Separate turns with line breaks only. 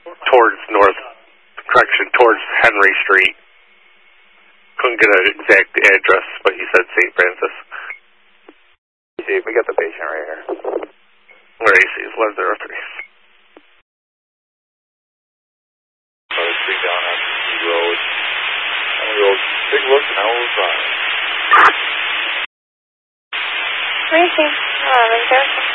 towards towards Henry Street. Couldn't get an exact address, but he said St. Francis.
See, we got the patient right here.
Where AC is 103.
Street down on the road. And we'll take a look and now we'll drive.
Racing, 11:30.